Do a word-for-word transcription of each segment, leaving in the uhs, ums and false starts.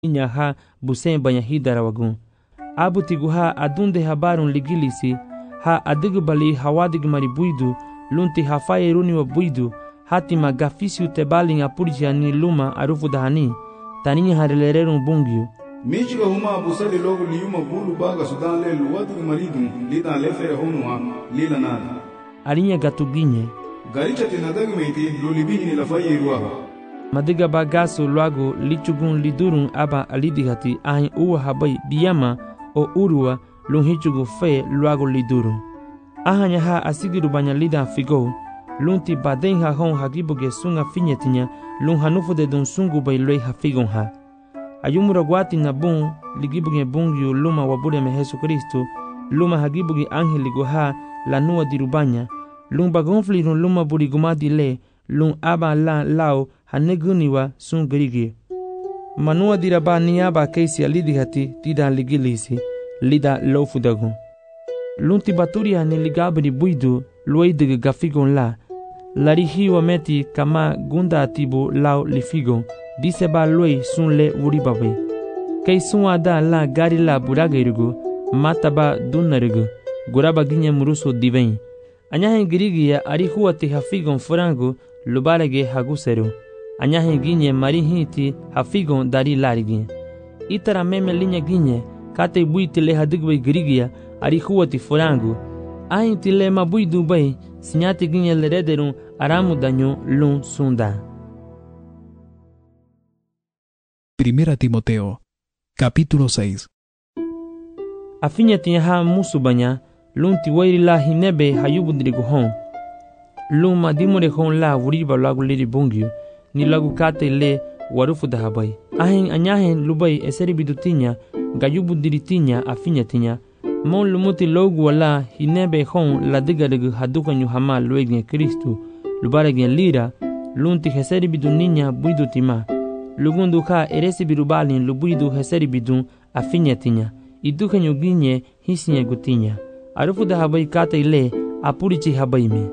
inya ha busen banya hidara wagun. Abu tigu ha adunde habarun ligilisi ha adigu bali hawadig mari buidu lunti hafaye runi wa buidu hatima gafisiu tebalin apurja ni luma arufu dahani taninya harelererun bungiu. Michiga huma busali logo liyuma bulu baga sudan le luwatu maridun lita lefere honua lila nada. Arinya gatuginye. Garicha tinadagi meiti lulibini ni lafaye ruaha. Madiga bagaso luago lichugun lidurun aba alidigati ahin uwa habai biyama o urua lunhichugu fe luago lidurun. Ahanya ha asigiru banya lida figo lunti baden ha hon hagibuge sunga finyetinya lun hanufu de dun sungu bai loi ha figon ha. Ayumura guati na bun ligibuge bungyu luma wabure me Jesu Kristo luma hagibuge angel ligo ha la nua dirubanya lun bagonfli run luma burigumadi le lun aba la lao haneguniwa sun grigi. Manua diraba niaba keisi alidigati tida ligilisi lida lofudagun. Lunti baturia ni ligabri buidu luidig gafigon la larihiwa meti kama gunda atibu lao lifigon diseba loi sun le uribabe. Kei sun ada la gari la buragerigu mataba dunarigu guraba ginye muruso diven. Anyahen girigia arihuwa te hafigon forango lubarege haguseru. Anyahen ginye marihiti hafigon dari larigin. Itara meme linya ginye kate buiti le hadigwe girigia arihuwa te forango. Ahin ti le mabui dubai sinyati ginye lerederun aramu danyo lun sunda. Primera Timoteo, capítulo seis. Afinya tinya musubanya lunti wairi la hinebe hayubundirigu hon. Luma dimore hon la wuriba lagu liri bungyu ni lagu kate le warufu dahabai. Ahin anyahen lubai eseri bidutinya gayubundiri tinya afinya tinya. Mon lumuti logu wala hinebe hon la digarigu haduka nyuhama luegin Kristu lubaregin lira lunti heseri biduninya buidutima. Lugundu ka eresi birubalin lubuidu heseri bidun afinya tinya. Iduka nyuginye hisinya gutinya. Arufu dahabai kate ile apurichi habaime.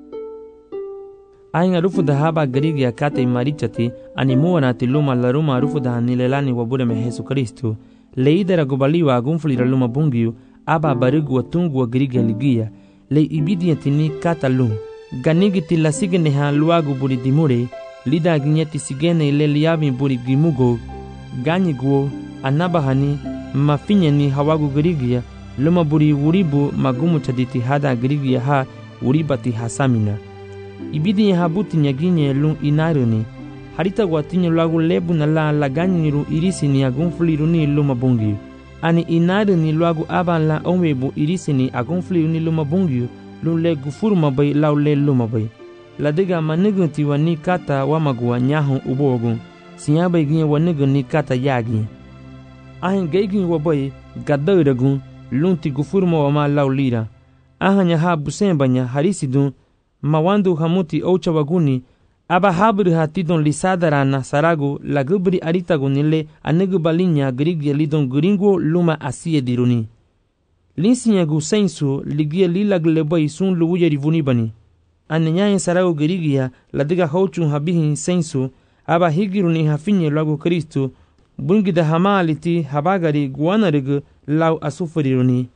Ahin arufu dahaba garigia kate marichati animua na tiluma laruma arufu dahanilelani wabure me Jesu Kristu. Leidera gubaliwa agunfulira luma bungiu aba barigu watungu wa garigia ligia. Le ibidia tini kata lum. Ganigi tila sigene ha luagu buri dimure. Lida ginyeti sigene ile liabi buri gimugo. Ganyiguo anabahani mafinya ni hawagu garigia. Luma buri wuribu magumu chaditi hada girigia ha uribati hasamina. Ibidi ya habuti nyaginye lun inaruni. Harita guatinyo lagu lebu na la laganyiru irisi ni agunfuliru ni luma bungiu. Ani inaruni lagu aban la omebu irisi ni agunfuliru ni luma bungiu lun le gufuru mabai lau le luma bai. Ladiga manigunti wa ni kata wamagua nyahon ubogun. Sinyabai ginye wanigun ni kata yagi. Ahin geigin wabai gadaragun. Lunti gufurma wa ma lau lira. Ahanya ha busembanya harisidun mawandu hamuti oucha waguni aba habri hatidon lisadarana saragu lagubri aritagunile anegu balinya grigia lidon gringo luma asie diruni. Linsinya gu sensu ligia lila gleboi sun luuya rivunibani. Anenyayen saragu grigia ladiga hauchun habihin sensu aba higiruni hafinye lagu Kristu bungida hamaliti habagari guanarigu lau asufuriruni.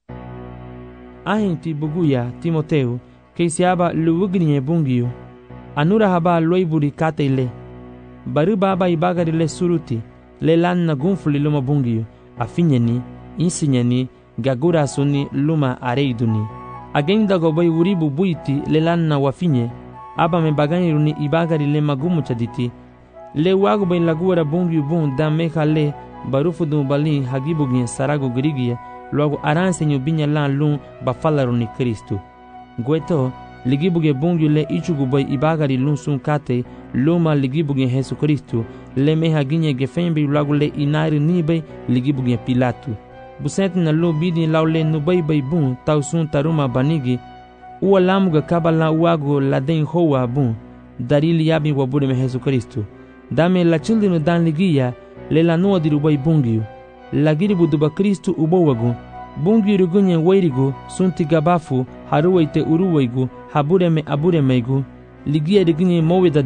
Ahin ti buguya Timoteo keisiaba luwugrinye bungiyo. Anura haba loiburi kate ile. Baru baba ibagari le suruti le lanna gunfuli luma bungiyo. Afinyeni, insinyeni, gagura suni luma areiduni. Agenda gobai wuribu buiti le lanna wafinye. Aba me baganyiruni ibagari le magumu chaditi. Le wago bay lagura bungiyo bun da meka le barufu dum balin hagibugin sarago grigia logo aransenyo binya lan lun bafalaruni Kristu. Gweto ligibuge bungiyo le ichugu bay ibagari lun sun kate luma ligibuge Jesu Kristu le meha ginye gefembi logo le inari nibe ligibuge Pilatu. Busent na lu bidi lau le nubay bay bun tau sun taruma banigi uwa lamuga kabala wago laden hoa bun darili yabi wabure me Jesu Kristu. Dame la children dan ligia le la noa dirubai bungiyo. La giribu duba Kristu ubowagu. Bungiyo rugunye wairigu sunti gabafu haruwaite uruwaigu habureme aburemeigu. Ligia rigunye mowedadi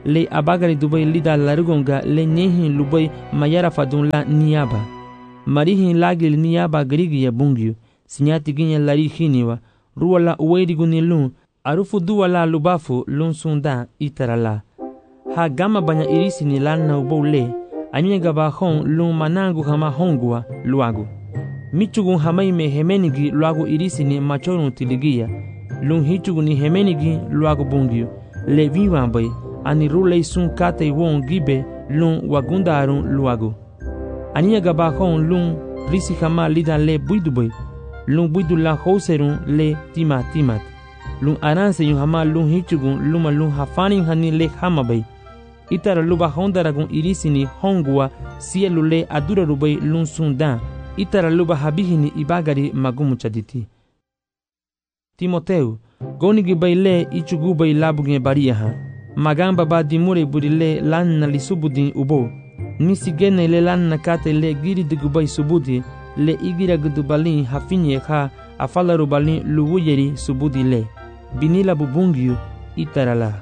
le abagari dubai lida larugonga le nyehin lubai mayara fadun la niaba. Marihin lagil niaba grigi ya bungyu, sinyati ginya lari hiniwa, ruwala uwediguni lun, arufu duwala lubafu lun sunda itarala. Ha gama banya irisi ni lana ubole, anyega ba hon lun manangu hama hongua luagu. Michugun hamaime hemenigi luagu irisi ni machorun tiligia, lun hichugu ni hemenigi luagu bungyu, le viwambai, ani rulei sun kate won gibe lun wagundarun luagu. Anyega ba hon lun risi hama lida le buidubai, lun buidu la houserun le tima timat. Lun aranse yun hama lun hichugun luma lun hafanin hani le hamabai. Itara luba hondaragun irisini hongua sielu le adura rubai lun sundan. Itara luba habihini ibagari magumu chaditi. Timoteu, gonigi bai le ichugu bai labugin bariyaha. Magamba ba dimure buri le lanna li subudin ubo. Nisi gene le lanna kate le giri digubai subudi. Le igira gudubalin hafinye ha afala rubalin luwuyeri subudi le. Binila bubungyu itarala.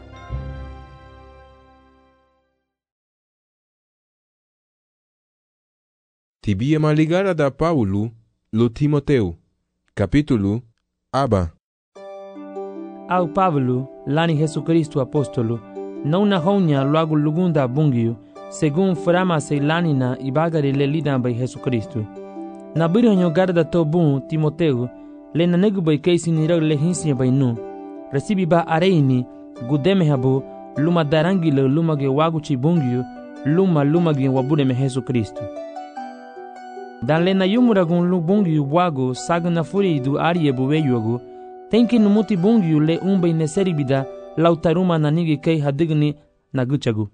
Tibia maligara da Paulo lo Timoteu. Capítulo Aba. Au Pablo, lani Jesucristo apostolo, não na honya logo lugunda bungyu, según frama se lanina ibagari le lidan by Jesucristo. Na birhanyo garda to bun Timoteu, le nanego by keisi nirag le hinsia by nu. Recibi ba areini, gudeme habu, luma darangile lumage waguchi bungyu, luma lumage wabudeme Jesucristo. Dan le na yumuragun lu bungyu wago sagna furi du arie buweyuagu, tenki numuti bungyu le umbe neseribida lautaruma nanigi kei hadigni naguchagu.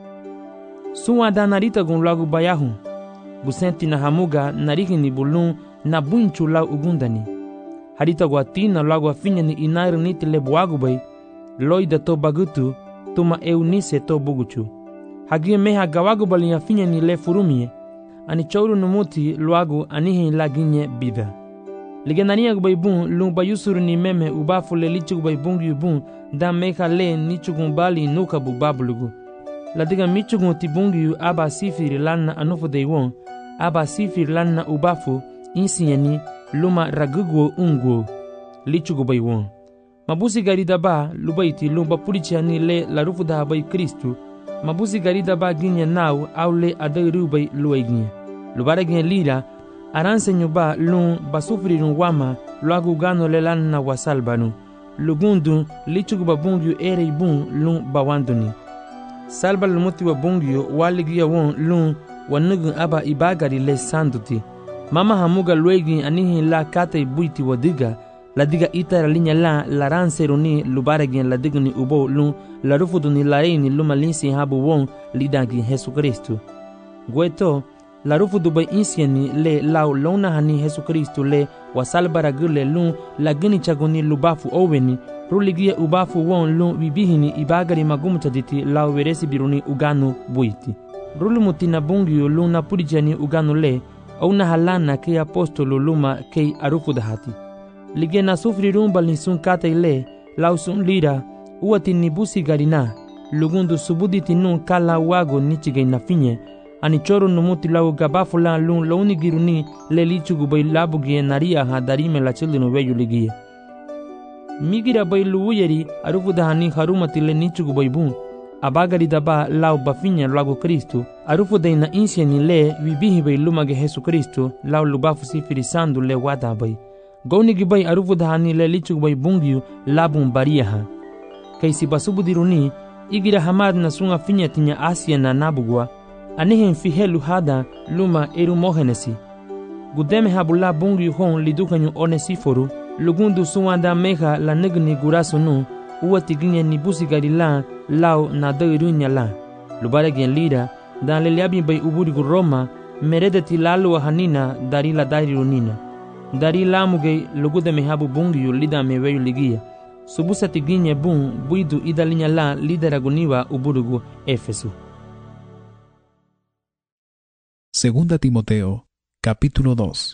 Suwa da narita gun lagu bayahu, busenti na hamuga narigini bulun na bunchu lau ugundani. Harita guatina lagu afinya ni inair niti le buagu bay, loida to bagutu, tuma eunise to buguchu. Hagie meha gawagu bali afinya ni le furumie, ani chouru numuti luagu anihi laginye bida. Ligenania gubay bun lung bayusuru ni meme ubafu le lichu gubay bungu yubun da meka le nichugun bali nuka bubabulugu. Ladiga michugun ti bungu yu aba sifiri lana anufu deiwon, aba sifiri lana ubafu insinyani luma raguguo unguo lichu gubay won. Mabusi garida ba lubaiti lumba purichani le larufu da habay Kristu, mabusi garida ba ginye nau au le adairu bay luaiginye. Lubara ginye lira, aranse nyuba lun basufrirun wama luagu gano le lana wasalbanu. Lugundu lichugu babungyu ere ibun lun bawanduni. Salba lumuti wa bungyu waligia won lun wanugun aba ibagari le sanduti. Mama hamuga luegi anihi la kate buiti wadiga, ladiga itara linya la laranse runi lubara ginye ladiguni ubo lun larufuduni lareini luma linsi habu won lidagi Jesu Kristu. Gueto, la rufu dubai insieni le lau lona hani Jesu Kristu le wasalbara gule lun la gini chagoni lubafu oweni ruligia ubafu won lun bibihini ibagari magumu chaditi lau veresi biruni uganu buiti. Rulumuti na bungiyo lun na purijani uganu le au na halana kei apostolo luma kei arufu dahati. Lige na sufri rumba linsun kate le lau sun lira uati nibusi garina lugundu subuditi nun kala wago nichige na finye. Ani choro numuti lau gabafu la lun launi giruni le lichugu bay labu gie naria ha darime la childinu weyu ligie. Migira bay luuyeri arufu dahani harumati le nichugu bay bun. Abagari daba lau bafinya lagu Kristu. Arufu daina insieni le vibihi bay lumage Jesu Kristu lau lubafu sifiri sandu le wada bay. Gaunigi bay arufu dahani le lichugu bay bungiu labun baria ha. Kaisi basubu diruni igira hamad na sunga finya tinya Asia na nabugwa. Anihen fihelu hada luma eru mohenesi. Gudeme habula bungu yuhon lidukanyu onesiforu, lugundu suwanda meha la negni guraso nu, uwati ginye nibusi garila lao na dairunya la. Lubare gen lira, dan leliabi bay uburigu Roma, meredeti lalu hanina dari la dairunina. Dari lamuge lugudeme habu bungu yu lida meweyu ligia. Subusati ginye bun buidu idalinya la lideraguniwa uburigu Efesu. Segunda Timoteo, capítulo dos.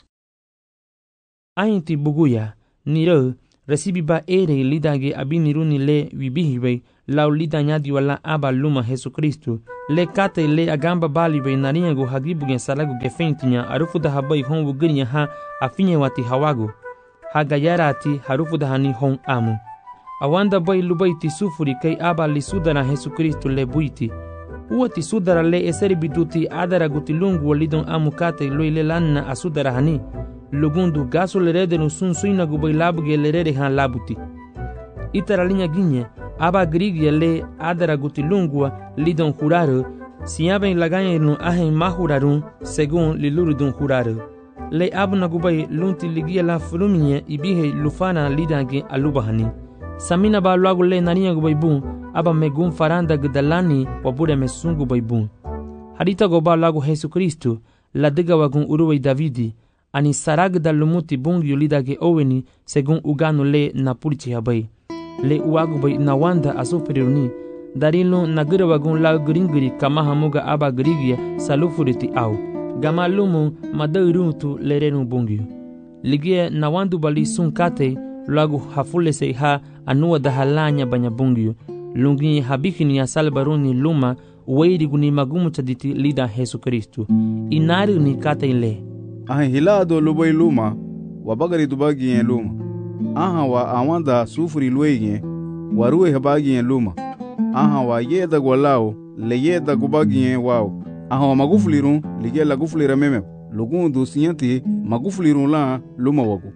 Ainti buguya, niro, recibiba ere lidage abiniruni le vibihibe, lau lida nyadi wala aba luma Jesucristo le kate le agamba bali be narinha go hagibu gen salago ge feintinya arufu da habai hon wugrinya ha afinye wati hawago hagayarati harufu da hani hon amu awanda bai lubai ti sufuri kai aba li sudara Jesucristo le buiti uwa ti sudara le eseri biduti adara guti lungu walidon amu kate loi le lanna asudara hani lugundu gaso le rede no sun suina gubai labuge le rede han labuti itara linha ginye aba grigia le adara guti lungua lidon juraro siaben laganye no ahen mahurarun según lilurudun juraro le abuna gubai lunti ligia la fruminye ibihe lufana lidange alubahani samina ba luago le narinya gubai bun aba megun faranda gdalani wabure mesungu bai bun hadita goba luago Jesucristo la diga wagun uruwai Davidi ani sarag dalumuti bungi lidage oweni según uganu le napulchi habai le uagu bai na wanda asufriruni darilo nagira wagun la gringiri kama hamuga aba grigia salufuriti au gama lumu madairutu lerenu bungiu ligie na wandu bali sunkate lagu hafule se ha anua da halanya banya bungiu lungi habikini ya salbaruni luma uweiri guni magumu chaditi lida Jesucristo inari ni kate ile aha hilado lubai luma wabagari dubagi yen luma aha wa awanda sufuri luege waruwe habagi yen luma aha wa yeda gwalao le yeda gubagi yen wao aha wa magufulirun lige la gufulira meme lugundu sinyati magufulirun la luma wagu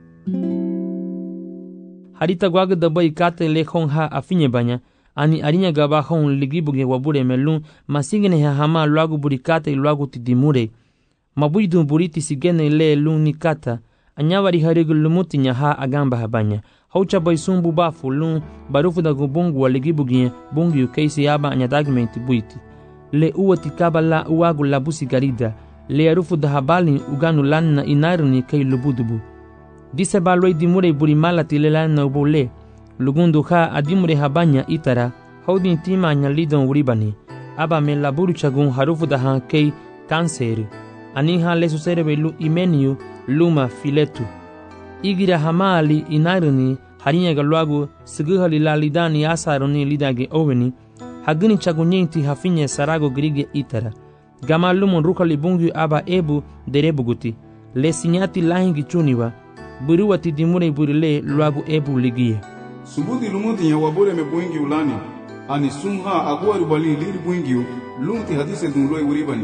harita gwaga dabai kate le khon ha afinye banya ani arinya gaba khon ligibuge wabure melun masingene ha hama lwagu burikate lwagu tidimure mabuidu buriti sigene le luni kata anyawari harigu lumuti nya ha agamba habanya haucha bai sumbu bafu lun barufu da gubungu waligibuge bungu keisi aba anyadagmenti buiti le uwati kabala uwagu labusi garida le arufu da habali uganu lanna inarni kay lubudubu dise baloi dimure buri malati le lanna ubole lugundu ha adimure habanya itara haudin tima nya lidon uribani aba me laburu chagun harufu da ha kay kanser ani ha le susere belu imeniu luma filetu igira hamali inarni harinya galwagu siguhali la lidani asaroni lidage oweni hagini chagunyenti hafinye sarago grige itara gama lumun rukali bungu aba ebu derebuguti le sinyati lahingi chuniwa buruwati dimure burile lwagu ebu ligie subuti lumuti ya wabure me buingi ulani ani sumha agwaru bali liri buingi lumti hadise dunloi uribani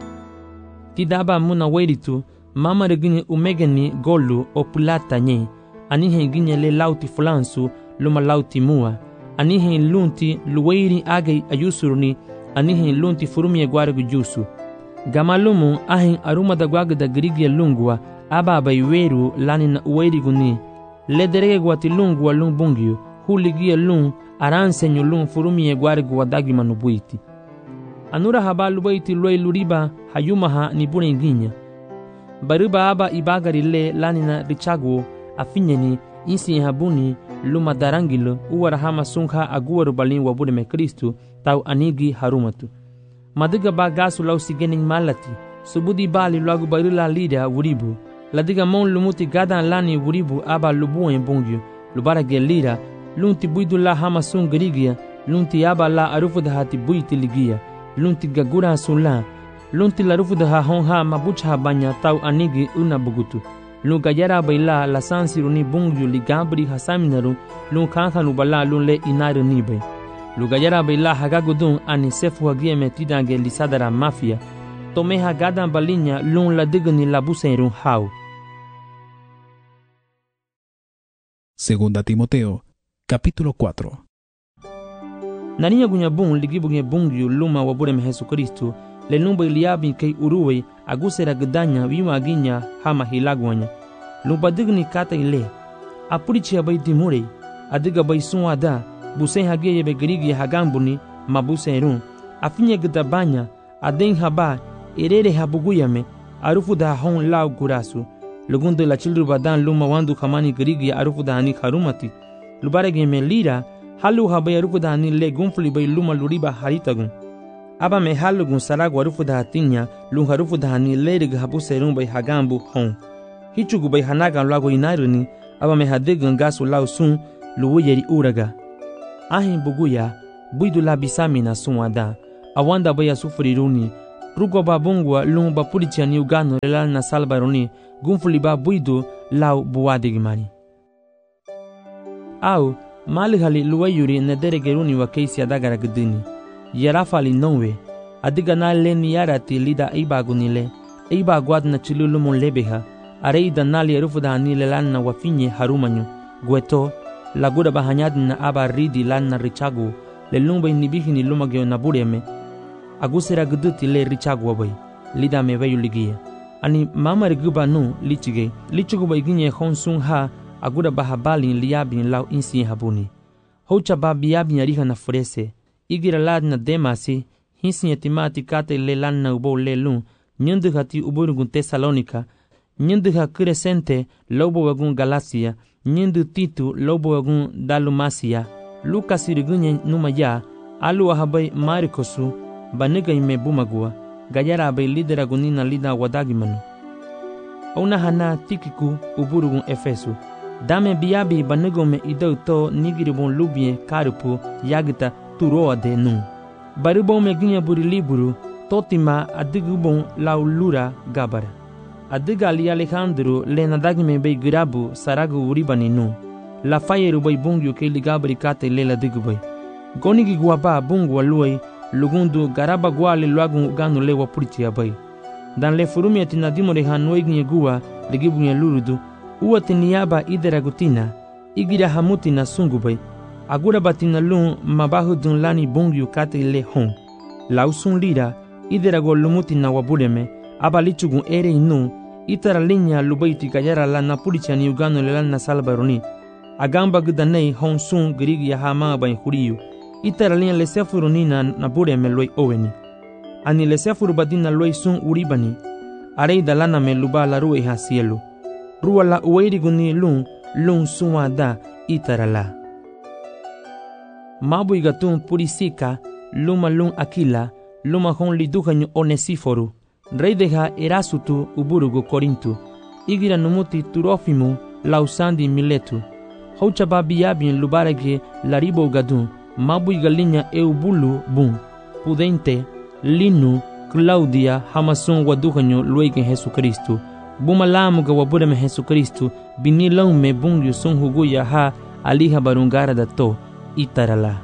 tidaba muna weiritu mama regini umegeni golu o plata nye anihe ginye le lauti fulansu luma lauti mua anihe lunti luweiri age ayusurni anihe lunti furumie gwargu jusu gamalumu ahin aruma da gwaga da grigia lungwa aba baiweru lani na uweiri guni le derege gwati lungwa lung bungiu huligia lung aransenyu lung furumie gwargu wadagi manubuiti anura habalu baiti loi luriba hayumaha ni bune nginya baruba aba ibagari le lanina richagu afinyeni insi habuni luma darangilo uwara hama sungha aguwaru balin wabune me Kristo tau anigi harumatu madiga ba gasu lau sigening malati subudi bali lagu barila lida wuribu ladiga mon lumuti gadan lani wuribu aba lubuen bungyu lubara gelira lunti buidu la hama sungrigia lunti aba la arufu da hati buiti ligia lunti gagura sulla lunti la rufu da honha mabucha banya tau anigi una bugutu lu gajara baila la sansiruni bungyu ligabri hasaminaru lu kankhanu bala lu le inaru nibe lu gajara baila hagagudun ani sefu hagie metidange lisadara mafia tome hagadan balinya lu la digni la buserun hau. Segunda Timoteo, capítulo cuatro. Narinya gunyabun ligibuge bungyu luma wabure me Jesucristo le lumba iliabi kay uruwe agusera gdanya wima ginya hama hilagwanya lumba digni kata ile apurichi abai dimure adiga bai sunwada busen hage yebe grigi hagambuni mabuserun afinye gdabanya aden haba erere habuguyame arufu da hon law gurasu lugundo la chilru badan luma wandu khamani grigi arufu da hani kharumati lubarege me lira halu haba arufu da hani le gunfli bai luma luriba haritagun aba me halugun saragu arufu da hatinya lung harufu da hani lerig habu serun bai hagambu hon hichugu bai hanagan lago inaruni aba me hadigan gasu lau sun luwu yeri uraga ahin buguya buidu la bisami na suada awanda baya sufuriruni rugo ba bungwa lung ba purichani ugano lela na salbaroni gunfuli ba buidu lau buwadigimani au mali hali luwayuri na deregeruni wa keisi adagara gdini yarafali nonwe adiga na leni yarati lida ibagunile ibagwad na chilulumun lebeha areida nali rufuda ni lelanna wafinye harumanyu gweto laguda bahanyad na aba ridi lanna richagu le lumba inibihini lumagyo na bureme agusera gduti le richagu wabai lida me bayu ligia ani mama riguba nu lichige lichugu baiginye khonsung ha aguda bahabali liabin lau insi habuni hocha babiabin ariha na furese igira lad na demasi hinsi yatimati kate le lanna ubo le lun nyundu hati uburugun Tesalonika nyundu ha crescente lobo wagun Galacia nyundu titu lobo wagun Dalumasia Lucas irigunye numaya alu ahabai Marikosu baniga ime bumagua gayara abai lidera gunina lida wadagimanu ona hana tikiku uburugun Efesu dame biabi banigome idauto nigiribon lubie karupu yagita turoa de nu baribon meginya buri liburu totima adigubon laulura gabara adiga ali Alejandro le nadagime bei girabu saragu uribani nu la fayeru bei bungyu ke ligabri kate le la digubei gonigi guaba bungu aluai lugundu garaba gwale luagun ganu le wapuriti abai dan le furumi atina dimore hanwegi gua ligibunya lurudu uwate niaba idera gutina igira hamutina sungubai agura batina lun mabahu dun lani bungyu kate le hon lausun lira idera golumutina wabuleme abalichugun ere inu itara linya lubaiti gayara la napulichani ugano le lana salbaroni agamba gudanei hon sun grigi ya hama bain huriyu itara linya le sefuroni na nabuleme loi oweni ani le sefuru badina loi sun uribani areida lana me luba la rue ha cielo rua la ueiri guni lun lun suada itara la mabu igatun purisika luma lun akila luma hon liduhanyo Onesiforu rey deja Erasutu uburugo Korintu igira numuti Turofimu lausandi Miletu haucha babiabin lubarage laribo gadun mabu igalinya eubulu bun pudente linu Claudia hamasun waduhanyo luegen Jesucristo bumalamu ga wabureme Jesucristo binilong me bungyu sun huguya ha aliha barungara dato itarala.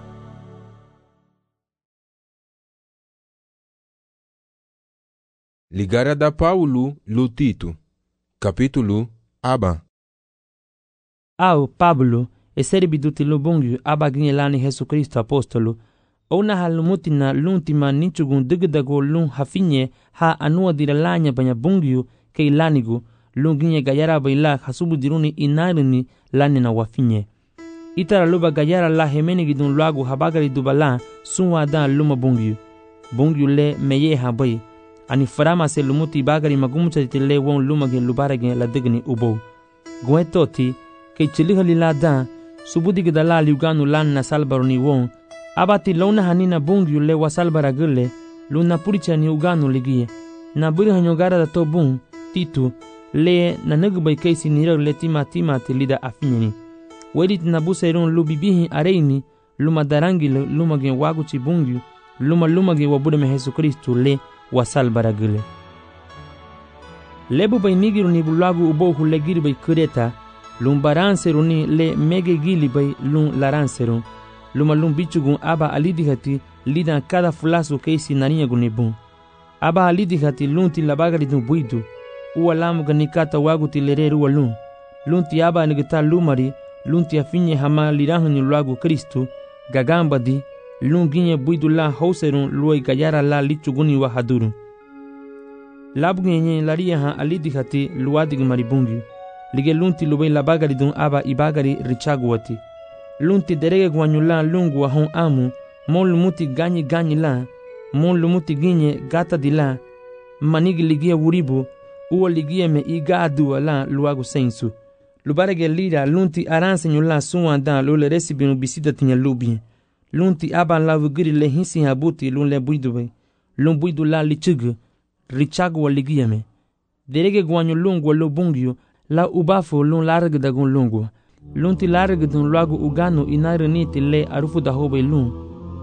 Ligara da Paulo Lutito capítulo aba au Pablo eseri biduti lubungyu aba ginelani Jesucristo apostolo ona halumutina luntima nichugun digdago lun hafinye ha anua diralanya banya bungyu ke ilanigu lunginye gayara baila hasubu diruni inarini lani na wafinye itara luba gayara la hemeni gidun lagu habagari dubala sunwa dan luma bungyu bungyu le meye habai ani farama se lumuti bagari magumucha tile won lumage lubarage la digni ubo gwetoti ke chilighali la dan subudi gidala liuganu lan na salbaroni won abati lona hanina bungyu le wasalbaragule luna puricha ni uganu ligie na buri hanyogara da to bun titu le na nagbai kaisi nira le tima tima tilida afinyani wedit na busairun lubibihi areini luma darangi lumage waguchi bungyu luma lumage wabude Jesucristo le wasalbaragule lebu bay nigiru ni bulagu ubo hulegiri bay kureta lumbaranseruni le mege gili bay lun laranserun luma lum bichugun aba alidihati lidan kada fulasu keisi naniya gunibun aba alidihati lunti labagari dun buidu uwa lamu ganikata waguti lereru walun lunti aba nigita lumari lunti afinye hama lirahuni luagu Kristu gagamba di lunginye buidu la hauserun luai gayara la lichuguni wa hadurun labgunye laria ha alidihati luadig maribungi lige lunti lubai labagari dun aba ibagari richaguwati lunti derege gwanyula lungu wa hon amu mon lumuti ganyi ganyi la mon lumuti ginye gata di la manigi ligie wuribu uwa ligie me iga aduwa la luagu sensu lubarege lira lunti aranse nyula suwa dan lule resibinu bisida tinya lubi lunti aban la vugiri le hinsi habuti lun le buiduwe lun buidu la lichugu richagu wa ligie me derege gwanyu lungu wa lubungyu la ubafu lun larg dagun lungu lunti larg dun lagu uganu inariniti le arufu da hobe lun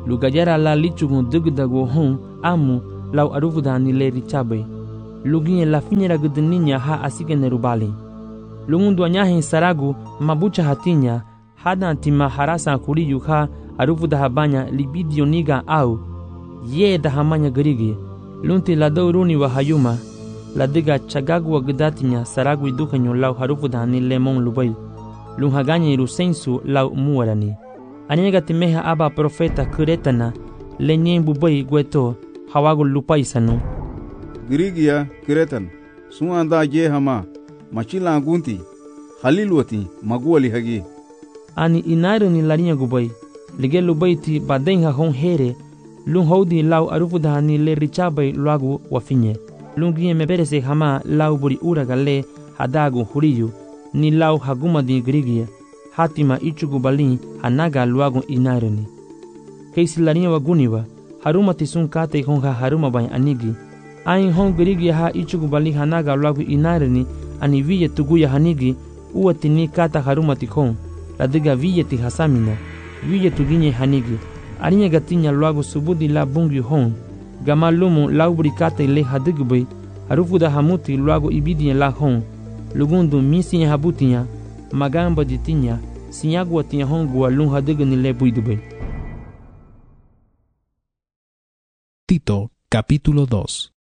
lu gajara la lichugun dugdago hon amu lau arufudani le richabe luginye la finyera gudninya ha asigene rubali lungundu anyahin saragu mabucha hatinya hada tima harasa kuriyu ha arufuda habanya libidio niga au ye da hamanya gerigi lunti la dauruni wa hayuma la diga chagagu wa gudatinya saragu idukanyo lau harufudani lemon lubai lunhaganye rusensu lau muwarani anyega timeha aba profeta kuretana lenyen bubai gweto hawagu lupaisanu Girigia kiretan suanda je hama machila gunti halilwati magwali hagi ani inaru ni larinya gubai lige lubaiti badenha hon here lung hodi lau arufudani le richabai lagu wafinye lungie meberese hama lau buri uragale hadagu huriyu ni lau haguma di girigia hatima ichugu balin hanaga luagu inaruni keisi larinya waguniwa haruma tisun kate honga haruma bai anigi ain hon girigia ha ichugu balin hanaga luagu inaruni ani viye tuguya hanigi uwatini kata haruma tikon ladiga viye ti hasamina viye tuginye hanigi arinya gatinya luagu subudi la bungi hon gamalumu laubri kate le hadigbai harufuda hamuti luagu ibidinya la hon lugundu misinya habutinya magamba ditinya sinyagwa tinya hongwa lun hadigni le buidubai. Tito, capítulo dos.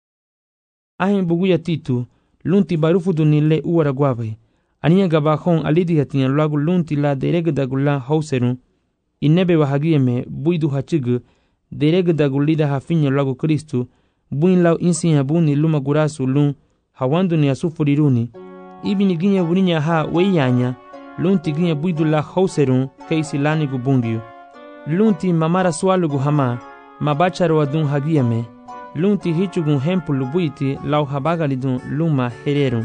Ahin buguya Tito, lunti barufudu ni le uwara guabai. Aniya gabahon alidi hatinya luagu lunti la deregdagula hauserun. Inebe wahagiyeme buidu hachigu deregdagulida hafinya luagu Kristu. Buin lau insinya buni luma gurasu lun hawandu ni asufuriruni. Ibini ginya buninya ha weyanya. Lunti ginya buidu la hauserun keisi lani gubungiu. Lunti mamara swalugu hama mabacharo wadun hagiyeme. Lunti hichugun hempulu buiti lau habagalidun luma hererun.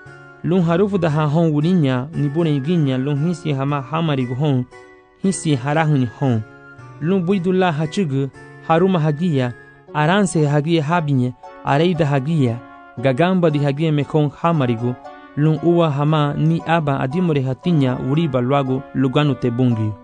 Lun harufu da ha hon wurinya ni bune ginya lun hisi hama hamarigu hon hisi harahuni hon. Lun buidu la hachugu haruma hagiya aranse hagiya habinye areida hagiya gagamba di hagiya mekon hamarigu. Lun uwa hama ni aba adimore hatinya uriba luagu luganu te bungi.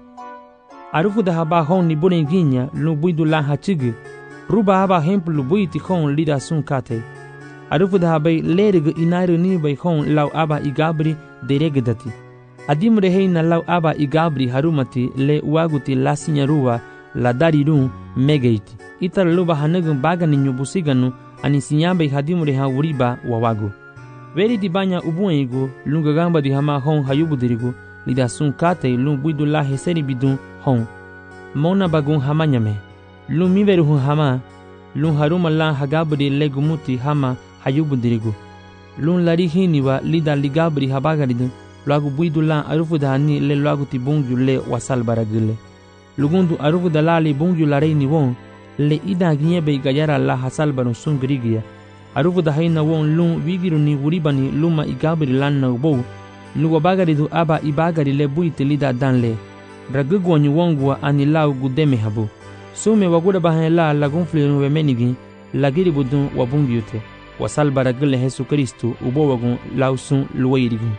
Arufu da haba hon ni bune ginya lun buidu la hachugu ruba haba hempulu buiti hon lida sun kate. Arufu da habai lerige inairu ni bai hon lau aba igabri deregedati. Adimre heina lau aba igabri harumati le uaguti la sinyaruwa la darirun megeiti. Itar luba hanegun bagani nyubusiganu ani sinyambe hadimre ha uriba wawagu. Veri di banya ubuengu lungagamba di hama hon hayubu dirigu lida sun kate lung buidu la heseri bidun hon. Mona bagun hamanyame. Lung miveru hun hama lung haruma la hagabri legumuti hama hayubu dirigu. Lun lari hiniwa lida ligabri habagaridu luagu buidu la arufu da hani le luagu ti bungyu le wasal baragile. Lugundu arufu da la li bungyu la reini won le ida ginyebe gayara la hasal banu sun girigia. Arufu da haina won lun wigiru ni wuribani luma igabri lan na ubou luwa bagaridu aba ibagari le buiti lida danle. Ragugu wanyu wongwa ani lau gudeme habu. Sume waguda bahan la lagunfliru wemenigi lagiri budun wabungyute. Wasal baragile Jesu Kristu ubowagun lausun luwairigun.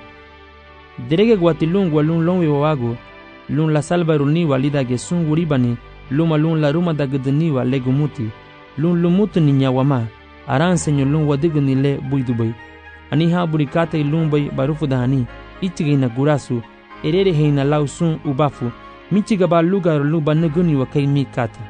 Derege gwati lun walun lonwe wawagu lun la salbaruni walida gesun wuribani luma lun la ruma dagdniwa legumuti lun lumutu ni nyawama aransenyo lun wadigni le buidubai. Ani ha burikate lun bai barufu dahani itigina gurasu erere heina lausun ubafu michiga ba lugar luba neguni wa kai mikata.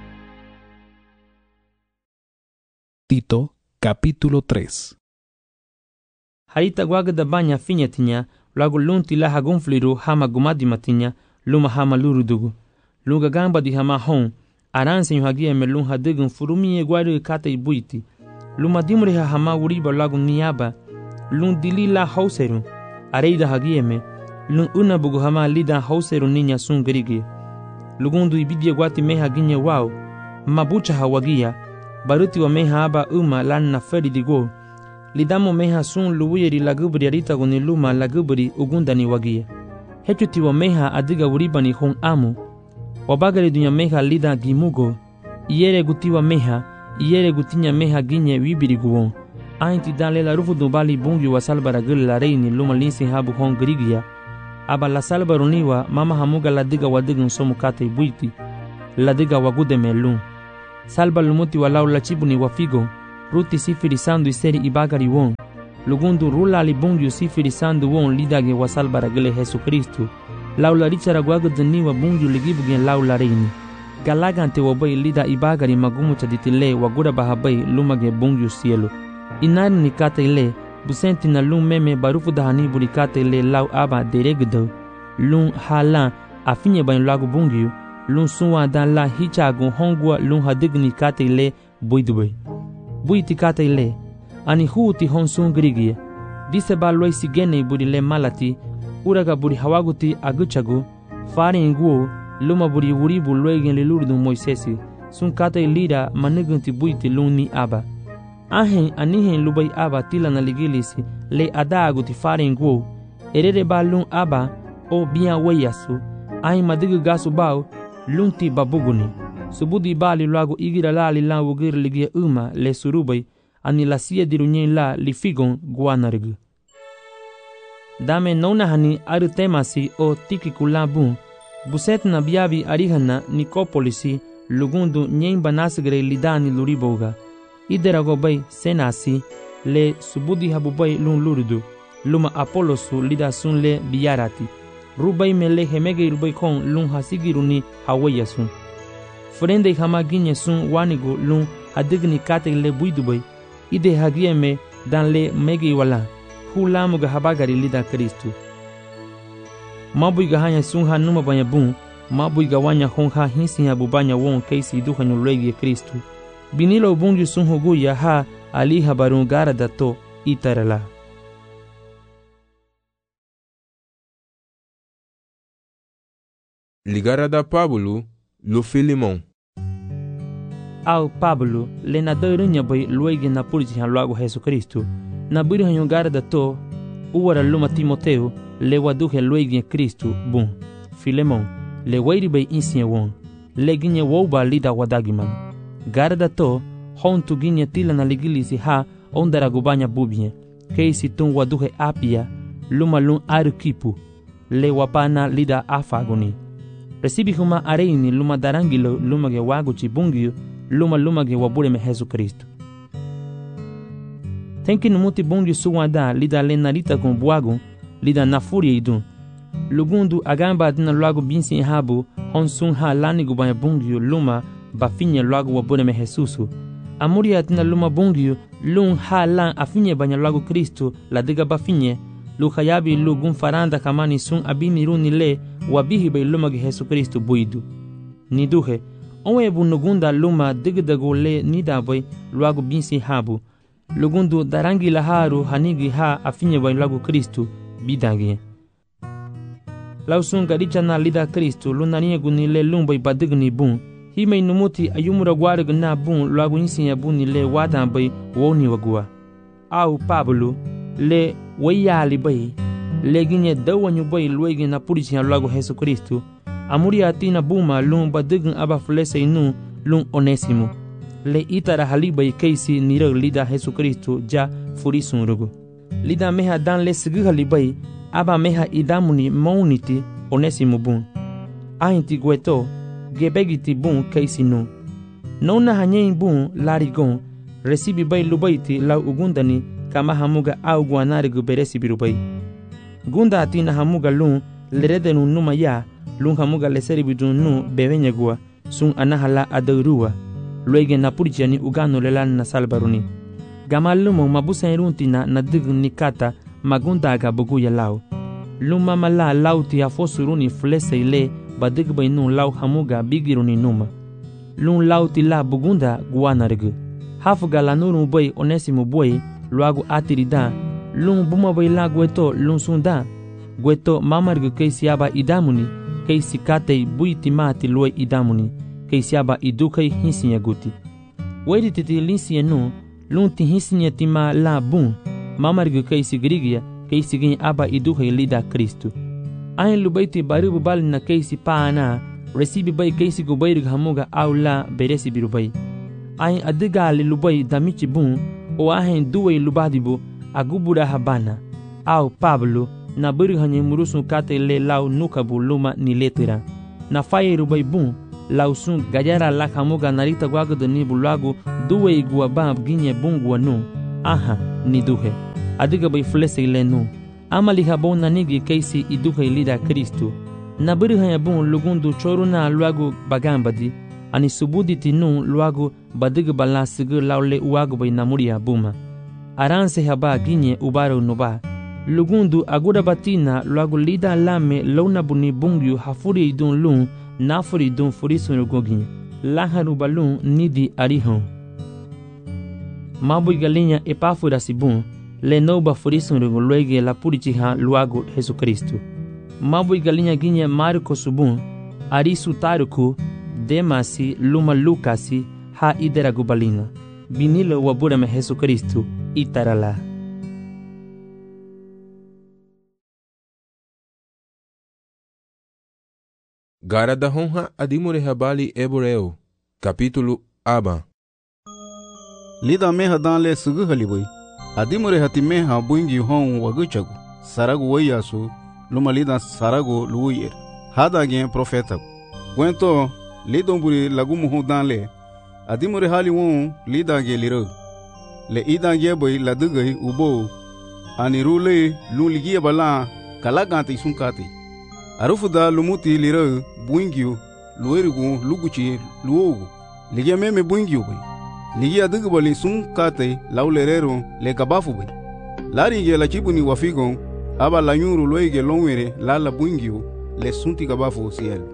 Tito, capítulo tres. Harita guagda banya finyatinya lagu lunti la hagunfliru hama gumadi matinya luma hama lurudugu. Lunga gamba di hama hon aranse yuhagia me lun hadigun furumie guari kate ibuiti. Luma dimri ha hama uriba lagu niyaba lun dili la hauseru areida hagia me lun unabugu hama lida hauseru ninya sun gerigi. Lugundu ibidia guati meha ginya wao mabucha hawagia baruti wa meha aba uma lan na feri digo. Lidamo meha sun luwiri lagubri arita guni luma lagubri ugundani wagia. Hechuti wa meha adiga uribani hon amu. Wabagari dunya meha lida gimugo. Iere gutiwa meha, iere gutinya meha ginye wibiri guon. Ainti dale la rufu dubali bungi wa salbara gili la reini luma linsi habu hon grigia. Aba la salbaruniwa mama hamuga la diga wadigun somu kate buiti. ladiga wagude melun. Salba lumuti walau lachibuni wafigo, ruti sifiri sandu iseri ibagari won. Lugundu rula libungyu sifiri sandu won lidage wasalba ragile Jesu Kristu. Laula richara guagudni wa bungyu ligibugen laula reini. Galagante wabai lida ibagari magumu chaditile wagura bahabai lumage bungyu cielo. Inari nikata ile busenti na lum meme barufu dahani burikata ile lau aba deregdo. Lum hala afinye bain lagu bungyu. Lum suwa dan la hichagu hongwa lum hadigni kata ile buidube. Buiti kata ile ani huuti honsun grigia. Dise ba loi sigene burile malati. Uraga buri hawaguti aguchagu. Fari inguo luma buri wuribu loigen lilurdu Moisesi. Sun kata ilira manigunti buiti luni aba. Ahen anihen lubai aba tila na ligilisi le adaguti fari inguo. Erere ba lun aba o biya weyasu. Ahen madigu gasu bao lunti babuguni. Subudi bali lagu igira la li la wugir ligia uma le surubai. Ani la sia dirunyen la li figon guanargu. Dame nona hani aru temasi o tiki kulabun. Buset na biabi arihana Nicopolisi lugundu nyen banasgre lidani luriboga. Iderago bay senasi le subudi habubay lun lurdu. Luma Apolosu lida sun le biarati. Rubay mele hemege rubay kon lun hasigiruni hawayasun. Frende hamaginye sun wanigo lun hadigni kate le buidubay. Ide hagieme dan le megi wala. Hulamuga habagari lida Kristu. Mabuiga hanya sunha numa banya bun. Mabuiga wanya honha hinsi ya bubanya won keisi duha nyulegi Kristu. Binilo bungi sunho guya ha ali habarun gara dato itarala. Ligara da Pablo lo Filimon. Au Pablo le na dărunya bai luegi na purgi han luagu Jesu Kristu. Na buri han gara dato uwara luma Timoteo le waduhe luegi Kristu bun. Filemon le wairi bai insinya won. Le ginye woba lida wadagiman. Gara dato hon tu ginye tila na ligilisi ha ondara gubanya bubie. Keisi tun waduhe apia luma lun arukipu. Le wapana lida afagoni. Recibi huma areini luma darangilo luma ge wagu chibungio luma luma ge wabure me Jesu Kristu. Tenki numuti bungi suwada lida lenarita con buagu lida na furia idun. Lugundu agamba adina luagu binsi habu hon sun ha lani gubanya bungio luma bafinye luagu wabure me Jesusu. Amuria adina luma bungio lun ha lan afinye banya luagu Kristu la diga bafinye. Luhayabi lugun faranda kamani sun abini runi le wabihi bay luma ge Jesu Kristu buidu. Niduhe, onwe bu nugunda luma digdago le nidabay luagu binsi habu. Lugundu darangi laharu hanigi ha afinye bay luagu Kristu bidangi. Lausun garicha na lida Kristu lunaniye guni le lumbay badigni bun. Himay numuti ayumura gwarig na bun luagu insinya buni le wadan bay woni wagua. Au Pablo le wayali bay le ginye dawanyu bay luegi na purichi han luagu Jesu Kristu. Amuri atina buma lun badign aba flese inu lun Onesimo. Le itara halibay keisi nirag lida Jesu Kristu ja furisun rugu. Lida meha dan le sigi halibay aba meha idamuni mauniti Onesimo bun. Ahinti gueto gebegiti bun keisi nu. Nona hanyein bun larigon recibi bay lubaiti lau ugundani kama hamuga au guanarigu beresi birubay. Gunda atina hamuga lun leredenu numa ya lun hamuga leseri bidun nu bevenyagua sun anahala adaurua luege na purjani ugano lelan na salbaruni. Gamalumo mabusa iruntina na digu nikata magunda aga buguya lau. Luma mala lauti afosuruni flese ile badig bainu lau hamuga bigiruni numa. Lun lauti la bugunda guanarigu. Hafuga la nuru bay Onesimo boy luagu atirida lun buma bay la gueto lun sunda gueto mamargu keisi aba idamuni keisi katei buiti mati luai idamuni keisi aba idukei hinsinya guti wedi titi linsinya nu lun ti hinsinya tima la bun mamargu keisi grigia keisi gin aba idukei lida Kristu. Ain lubaiti baribu bali na keisi paana recibi bay keisi gubayrig hamuga au la beresi birubay. Ain adigali lubai damichi bun o ahen duwe lubadibu agubura habana au Pablo na buri hanye murusu kate le lau nukabu luma ni letira na faye rubai bun lausun gayara la hamuga narita guago de ni bulago duwe igua bab ginye bungwa nu aha ni duhe adiga bay flese ile nu amali habon nanigi keisi iduhe lida Kristo na biri haya bon lugundu choruna luago bagambadi ani subuditi nu luago badiga balasiga laule uago bay namuria buma aranse haba ginye ubaro nuba lugundu aguda batina luago lida lame launa buni bungyu hafuri idun lun nafuri idun furisun gogin laharu balun nidi arihon mabu galinha epáfora sibun le noba furisun luege la purichiha luago Jesus Cristo mabu galinha ginha Marco subun arisu taruku demasi luma lucasi ha idera gubalina binila wabura me Jesus Cristo itarala. Gara da honra adimure habali Hebreu, capítulo Aba. Lida meha danle sugu haliboi. Adimure hati meha buingi hon waguchagu. Saragu wayasu, luma lida saragu luuyer. Hada gen profeta. Gwento, lidomburi lagumu hon danle. Adimure hali won lida ge liro. Le ida ge boi ladugai ubo. Anirule luligia bala kalagante sunkati. Arufuda lumuti liro buingiu luerigu luguchi luogu. Ligia meme buingiu boi. Ligia dugu bali sunkate laulerero le kabafu boi. Lari ge la chibuni wafigon aba la nyuru loige longwere la la buingiu le sunti kabafu siel.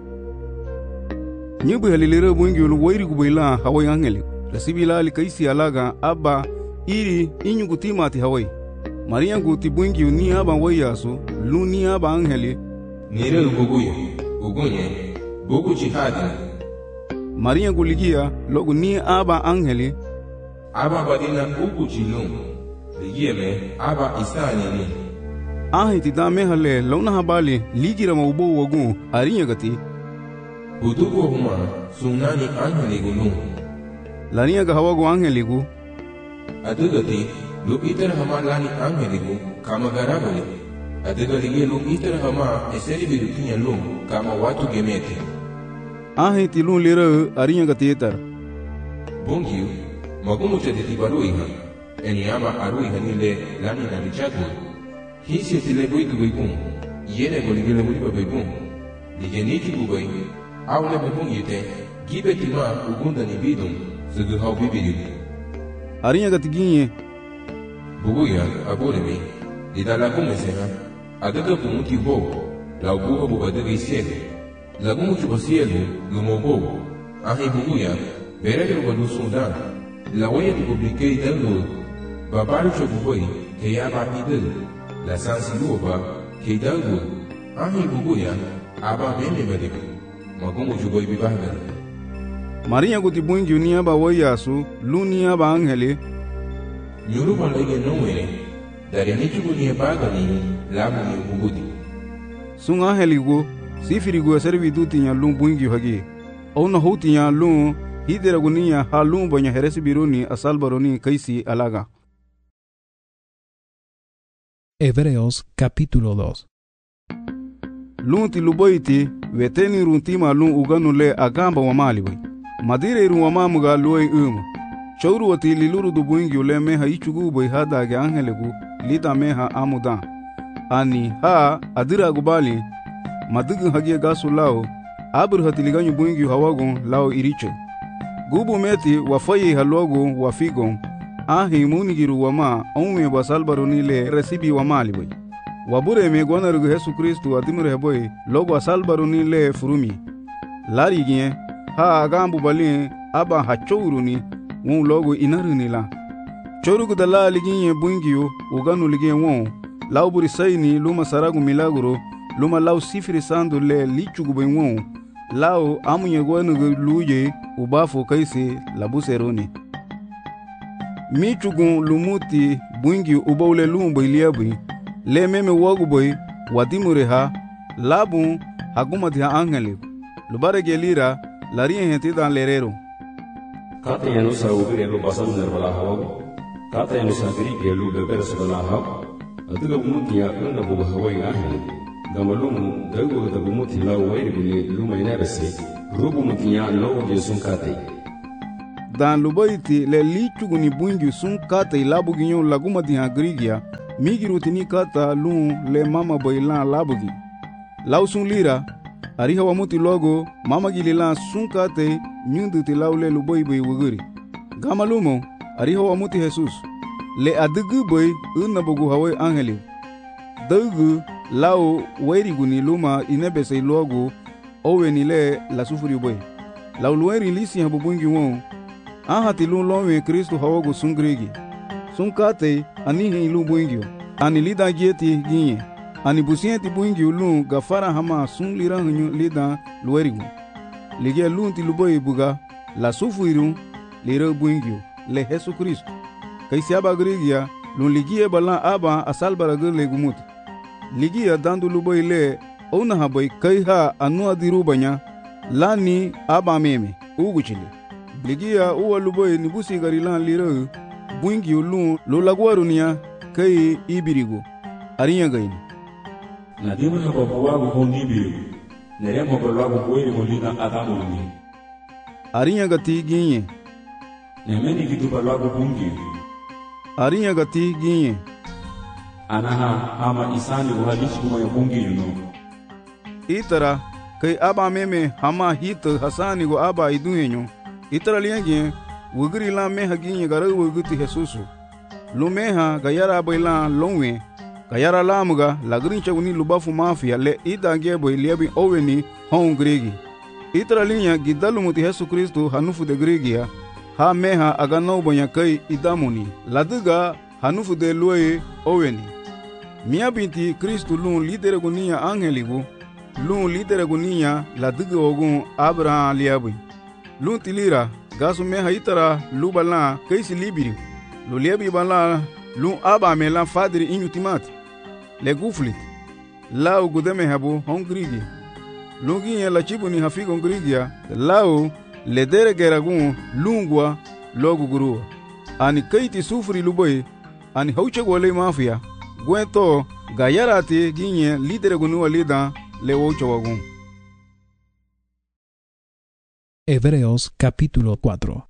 Nyubu halilero buingiu luerigu boi la hawai angeli. La sibila li kaisi alaga aba iri inyugu timati hawai. Maria guti buingiu ni aba wayasu lu ni aba angeli. Nire uguguye, ugunye, bugu jihadi. Maria guligia logu ni aba angeli. Aba badina ugu jilum. Ligie me aba isani ni. Ahi tidame hale launa habali ligira maubo wagu arinya gati. Butugo huma sunani angeli gulum. Lania gahawagu angeli gu. Adugati lu itar hama lani angeli gu kama garabali. Adigalige lung itara hama eseri birukinya lung kama watu gemete. Ahi tilung lira arinya gatiyetar. Bungiu, magumu chade tibaru iha. Eni ama aru iha nile lani na lichatu. Hisi tile bui kubai bung. Yene golige le bui kubai bung. Lige niki kubai. Au le bung yete. Gibe tima ugunda ni bidum. Zugu hau bibiru. Arinya gatiginye. Buguya abore mi. Dida la kumesena. Adaga pumuti bo, la ubuha bubadaga isiele. La gumuchu basiele, lumobo. Ahi buguya, berege rubalu sundan. La waya tu publike idalo. Babaru chokuboi, ke yaba idal. La sansi luoba, ke idalo. Ahi buguya, aba meme mediku. Magumuchu boi bibaga. Maria guti buingi unia ba wayasu, lunia ba angeli. Yoruba lege nowere. Dari nichugu ni baga ni lamu ni ubudi. Sunga heligo sifirigo servitu tinya lum buingi hagi. Ona hotinya lum hidera gunia halum banya heresi bironi asal baroni kaisi alaga. Hebreos capítulo dos. Lum ti luboiti veteni runtima lum uganu le agamba wa maliwe. Madire ru wa mamuga luoi um. Chauru wati liluru du buingi ule meha ichugu boi hada ge angelegu lita meha amudan. Ani ha adira gubali madugu hagie gasu lao abur hatiliganyu buingi hawagon lao iriche. Gubu meti wafayi halogo wafigon ahi munigiru wama onwe basalbaroni le resibi wamali boi. Wabure me gwanarugu Yesu Kristu adimure boi logo asalbaroni le furumi. Lari gien ha agambu bali aba hachouruni won logo inaruni la. Chorugu dala liginye buingiyo uganu liginye won lauburi sayni luma saragu milagro luma lau sifiri sandu le lichugu ben won lau amunye gwanugu luye ubafo kaisi labuseroni. Michugu lumuti buingi ubaule lumbo iliabui le meme wagu boy wadimure ha labu hagumati ha angeli lubare gelira lariye henti dan lerero. Kata yang nusa ubir yang lupa sana berbala hawa, kata yang nusa diri dia lu beber sebelah hawa, itu kemudian anda buka hawa yang ahli, gamalumu gagu kata kemudian lau wairi bini lu mainnya besi, rubu mutinya lo de sun kate dan lubaiti le lichugu ni bungi sun kate labugi nyon laguma di hagrigia migiruti ni kata lun le mama boilan labugi lau sun lira ariha wamuti logo mama gilila sun kate nyundu ti laule lubai bai wuguri gama lumo ariha wamuti Jesus le adugu boy unna bugu hawe angeli dugu lau wairigu ni luma inebese logo owe ni le la sufuri boy lau lueri lisi habu bungi won aha ti lun lonwe Kristo hawogu sungrigi sunkate ani hin lu bungi ani lida gieti ginye ani busienti bungi lun gafara hama sun lira hunyu lida luerigu ligia lun ti luboy buga la sufuri lira bungi le Yesu Kristo kaisi aba grigia lun ligie balan aba asalbara gele gumut ligia dandu luboy le ona haboy kai ha anu adirubanya lani aba meme uguchile ligia uwa luboy ni busi garilan lira bungi lun lo lagwarunia kai ibirigo arinya gaini na dimu na babuwa go nibiru nere mo bolo go boyri go lina adamu ni arinya gati ginye nemeni kitu bolo go bungi arinya gati ginye anaha ama isani go halishi go bungi yuno itara kai aba meme hama hit hasani go aba idunyenyo itara lienge wugri la me haginye gara wuguti Jesusu lumeha gayara baila longwe gayara lamuga lagrin chaguni lubafu mafia le idange boy liebi oweni hon gregi itara linya gidalu muti Yesu Kristo hanufu de gregia ha meha agano bonya kai idamuni laduga hanufu de loye oweni mia binti Kristo lun lidere gunia angeligu lun lidere gunia laduga ogun Abraham liabi lun tilira gasu meha itara lubala kaisi libiri lo liebi bala lun aba mela fadri inutimati le guflit lao gudeme habu hongrigi lungi la chibuni hafigo ngrigia lao le dere geragun lungwa logu guru ani kaiti sufri luboy ani hauche gole mafia gwento gayarati ginye lidere gunu walida le ocho wagun. Hebreos capítulo cuatro.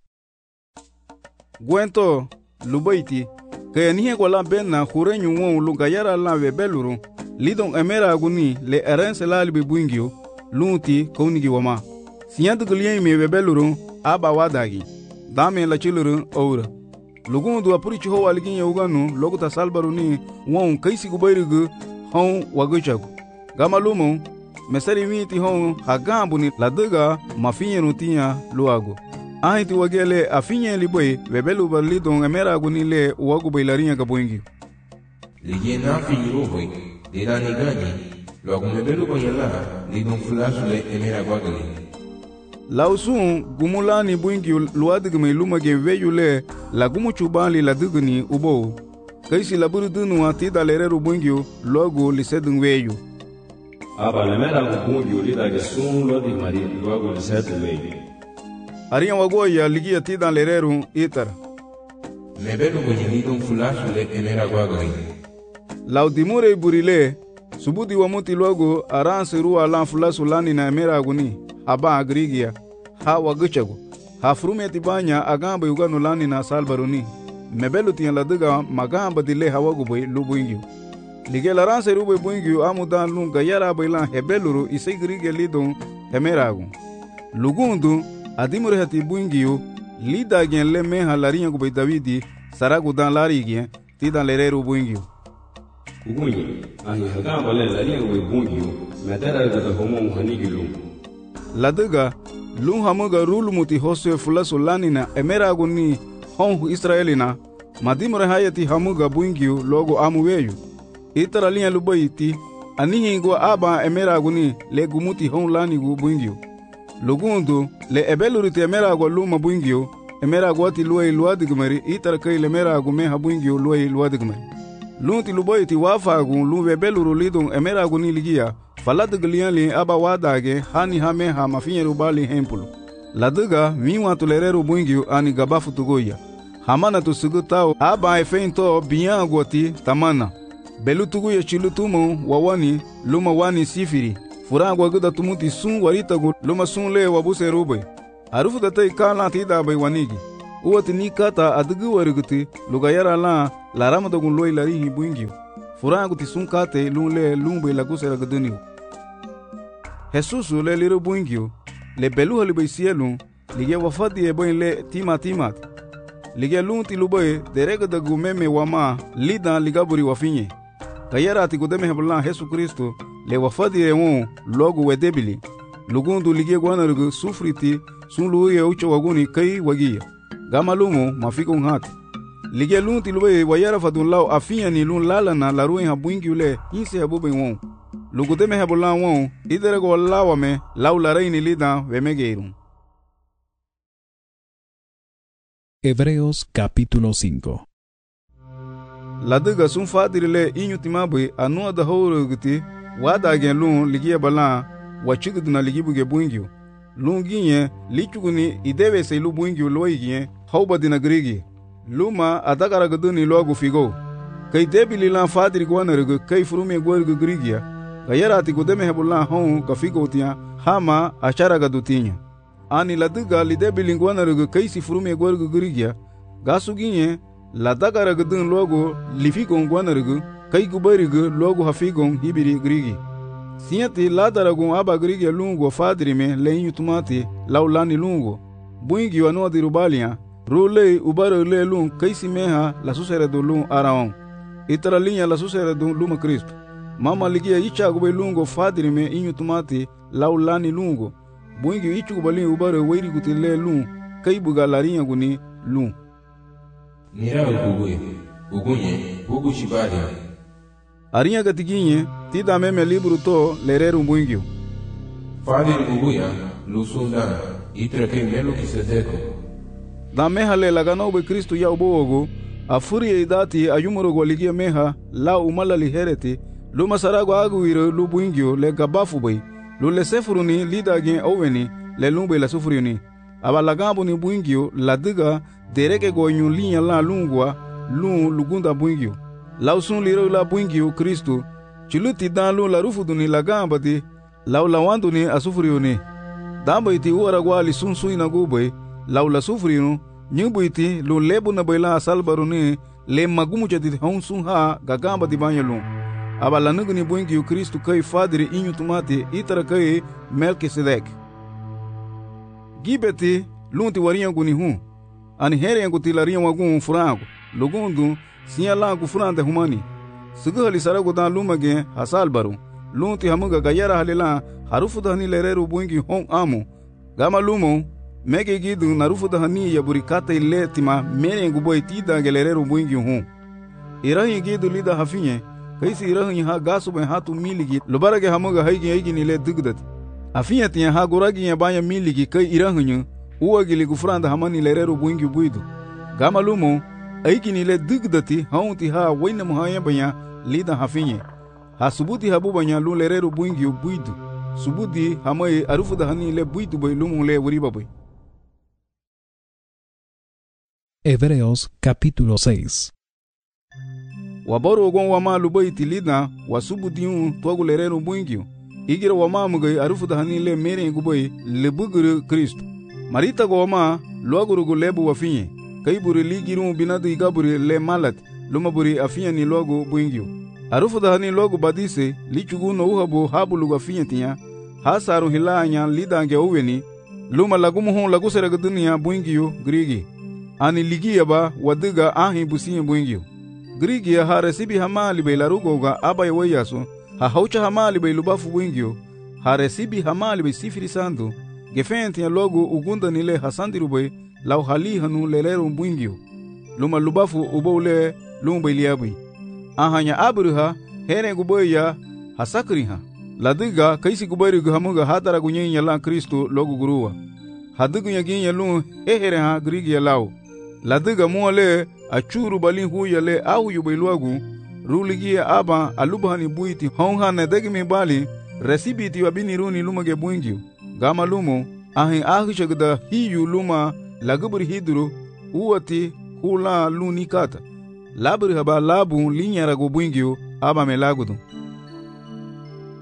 Gwento lubaiti que nie gola benna hurenyu won lugayara la webeluru lidon emera aguni le erense la libi buingio lunti konigi wama siyandu glien me webeluru aba wadagi dame la chiluru oura lugundu apuri chiho walgin yuganu loguta salbaru ni won kaisi gubayrugu hon waguchagu gamalumo mesari miti hon hagambu ni laduga mafinyenu tinya luago ahiti wagele afinye liboy webelu balidon emera aguni le wagu bailarinya gaboingi ligie na finyo boy de la negani lo gumebelu boyala lidon flash le emera gwagale lausun gumulani buingi luadigme lumage veyule la gumuchubali la dugni ubo kaisi laburu dunu atida lereru buingi logo lisedun weyu aba le mera bungi lida ge sun lo di mari logo lisedun weyu ariya wagoya ligia tidan lereru itar mebelu boyelidon flash le emera gwagale laudimure burile subudi wamuti logo aranse ruwa lan flash lani na emera aguni aba agrigia ha waguchago ha frumeti banya agamba yugano lani na salbaruni mebelu tiyan laduga magamba dile hawagu boy lubuingi lige laranse rube buingi amudan lunga yara bailan hebeluru isegrige lidon emeragu lugundu adimure hati buingi lida gen le meha larinya go Davidi saragu dan larigien tidan lereru buingi ugunye ahi hagamba le larinya go buingi medara da homo hanigilu laduga lun hamuga rulumuti hoswe fulaso lanina emeragu ni hon Israelina madimure hayati hamuga buingi logo amuweyu itara linya lubayiti anihi go aba emeragu ni le gumuti hon lanigu buingi lugundu le ebeluriti emeragu luma buingi emeragu ati luwai luadigmari itara kai le emeragu meha buingi luwai luadigmari lunti lubayiti wafagu luwe beluru lidun emeragu ni ligia faladigalian aba wadage hani hame ha mafinyeru bali hempulu laduga miwa tulereru buingi ani gabafu tugoya hamana tusugutao aba efeinto biyan goti tamana belu tuguya chilutumo wawani luma wani sifiri furangu agda tumuti sun waritagu luma sun le wabuse rubay arufu da tay kala tida bay wanigi uwati ni kata adgu wariguti lugayara la larama dagun loy larihi buingio furangu ti sun kate lun le lun bay lagusera gduniu Jesus le liro buingio le belu hali bay sielun lige wafadi e boy le tima timat lige lun ti lubay derega da gumeme wama lidan ligaburi wafinye kayara ti gudeme heblan Jesus Kristo le wafadi e won logo wedebili lugundu lige gwanargu sufriti sun luye ucho waguni kai wagia gama lumo mafiko ngati lige lun ti lubay wayara fadun law afinya ni lun lalana la ruin habwingi ule inse habube won lugudeme heblan won iderego lawame law la reini lidan wemegeirun. Hebreos capítulo cinco. Ladiga sun fadirile inyu timabe anu da howrugti wada gen lun ligie bala wachiguduna ligibuge buingio lun ginye lichuguni idebe se lu buingio loigie hawbadina grigi luma adagara guduni logu figo kai debili lan fadiri gwanarug kai furume gwargu grigia gayarati gudeme hebulan hon gafigo tia hama achara gadutinya ani ladiga lidebili gwanarug kai si furume gwargu grigia gasuginye ladagara gudun logo lifigon gwanarug kai gubarig logo hafigon hibiri grigi siati ladaragun aba grigi lungo fadrime leinyu tumati laulani lungo buingi wano dirubalia rule ubaro le lun kaisi meha la susere do lun araon itara linha la susere do luma Cristo mama ligia icha gube lungo fadrime inyu tumati laulani lungo buingi ichu gubali ubaro weiri gutile lun kai buga larinha guni lun nira uguye ugunye ugu shibaria arinha gatiginye tida meme libro to lereru buingio fadir uguya lusunda itrake melo kisedeko da meha le lagano be Kristo ya ubogo afuri idati ayumuro goligia meha la umala lihereti luma sarago aguiro lu buingio le gabafu bay lu le sefuruni lidage oweni le lumbe la sufuriuni aba lagambo ni buingio la diga dereke goyun linya la lungwa lun lugunda buingio lausun liro la buingio Kristo chiluti dan lu la rufuduni lagamba di laula wanduni asufuriuni damba iti uaragwa li sunsu inagubay laula sufuriunu nyubuiti lu lebu na bayla asalbaruni le magumu jadid honsun ha gagamba di banyalun aba lanugni buingio Kristo kai fadiri inyu tumati itara kai Melkisedek gibeti lunti warinha guni hu ani here yanguti larinha wagun furango lugundu sinya langu furande humani sugu hali sarago dan lumage hasalbaru lunti hamuga gayara halila harufu dahani lereru buingi hon amu gama lumo mege gidu narufu dahani yaburi kata ile tima mere nguboy tida gelereru buingi hon irahi gidu lida hafinye kaisi irahi ha gasu ben hatu miligi lubarage hamuga haigi haigi nile dugdat afinye tiya ha goragi ya banya miligi kai irahi uwagili gufranda hamani lereru buingi buidu gama lumo aiki nile dugdati haunti ha waina muhaya banya lida hafinye ha subuti habu banya lu lereru buingi buidu subudi hamai arufu dahani le buidu bay lumu le wuriba bay. Hebreos capítulo seis. Waboro gon wama lubai tilida wasubudiun togu lereru buingi igira wama mugai arufu dahani le mere gubai le buguru Kristo marita go wama loguru go lebu wafinye kai buri ligiru binadu igaburi le malat luma buri afinya ni logo buingio arufu dahani logo badise lichugu no uhabu habulu gafinya tinya hasaru hilanya lidange uweni luma lagumu hon lagu sera dunia buingio grigi ani ligia ba wadiga ahi busiye buingio grigi ha resibi hamali be larugo ga abay wayaso ha haucha hamali be lubafu buingio ha resibi hamali be sifiri sandu gefenti ya logo ugunda nile hasandiru be law hali hanu leleru buingio luma lubafu ubole lumba iliabi ahanya abruha here guboya hasakriha ladiga kaisi gubari hamuga hadara gunyenya la Kristo logo guruwa hadigu yaginya lu hehere ha grigi ya law ladiga muale achuru bali huya le au yubilwagu ruligia aba alubani buiti honha ne degimi bali resibiti wabini runi lumage buingio gama lumo ahi ahi shagda hiyu luma lagubri hidru uwati hula lunikata labri haba labu linyara go buingio aba melagudu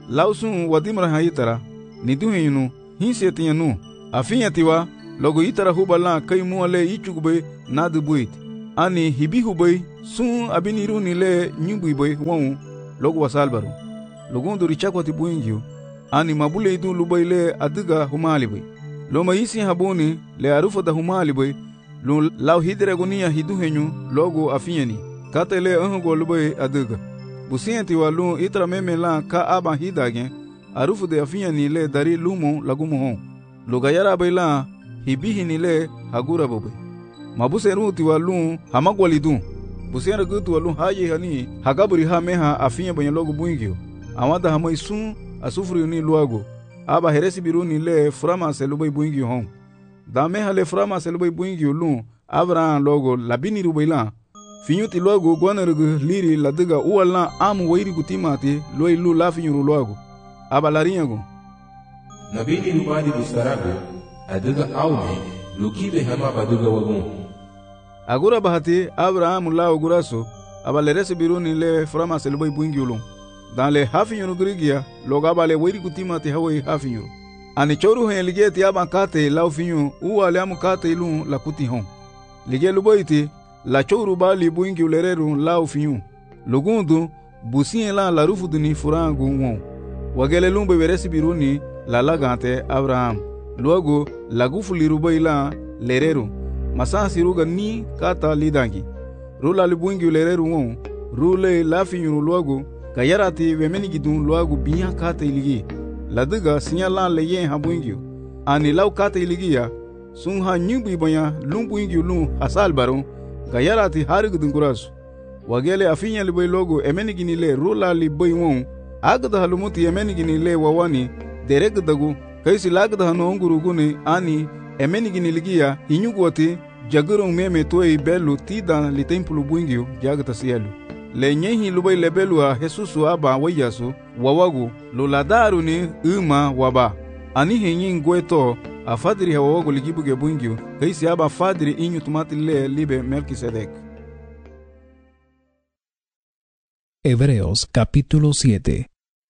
lausun wadimra ha itara ni duhinu hinsetianu afinya tiwa logo itara hubala kai muale ichugbe nadbuit ani hibihubei sun abiniru ni le nyubuibe won logo wasalbaru logo ndo richakwati buingio ani mabule idu lubaile adiga humalibe loma isi haboni le arufa da humalibe lo law hidre gonia hiduhenyu logo afinyani katele ango lubai adiga busienti walu itra memela ka aba hidage arufu de afinyani le dari lumo lagumo hon logayara baila hibihi ni le hagura bobe mabuseru ti walu hamagwalidu busiera gutu walu haye hani hagaburi ha meha afinya banyo logo buingio amada hamaisun asufuri ni luago aba heresi biruni le frama selubai buingio hon da meha le frama selubai buingio lu abran logo labini rubaila finyuti luago gwanargu liri ladiga uwala amu wairi gutimati loi lu la finyuru luago aba larinyago nabini rubadi bustarago adiga aume lukibe hama baduga wagun agura bahati abraham la oguraso aba lerese biruni le frama selubai buingio lu dans le hafinyuru grigia loga bale wairi gutimati hawai hafinyuru ani choru hen lige ti aba kate la finyu uwale am kate lu la kuti hon lige luboiti la choru bali buingi ulereru la finyu lugundu busien la la rufu duni furangu won wagele lumbe veresi biruni la lagante abraham luego la gufu lirubaila lereru masasi ruga ni kata lidangi rula libuingi ulereru won rule la finyu luego kayarati wemeni gidun luego biya kate ligi ladiga sinyala leyen habuingio ani law kate ligiya sun ha nyubi banya lumbuingio lu hasal baro gayarati harigudun kurasu wagele afinya liboy logo emenigini le rula liboy won agda halumuti emenigini le wawani deregdagu kaisi lagda hanonguruguni ani emenigini ligiya hinyugwati jagurong meme toy belu tida li templu buingio jagta sielu le nyehi lubai lebelu a Jesusu aba wayasu wawagu luladaru ni uma waba ani henyi ngweto afadiri hawawagu ligibuge buingio kaisi aba fadiri inyu tumati le libe Melquisedec. Hebreos capítulo siete.